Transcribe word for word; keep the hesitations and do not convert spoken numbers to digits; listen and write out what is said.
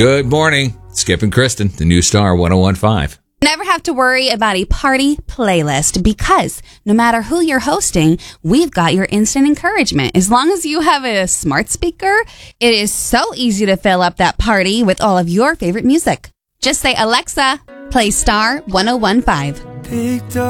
Good morning. Skip and Kristen, the new Star one oh one point five. Never have to worry about a party playlist because no matter who you're hosting, we've got your instant encouragement. As long as you have a smart speaker, it is so easy to fill up that party with all of your favorite music. Just say, Alexa, play Star one oh one point five.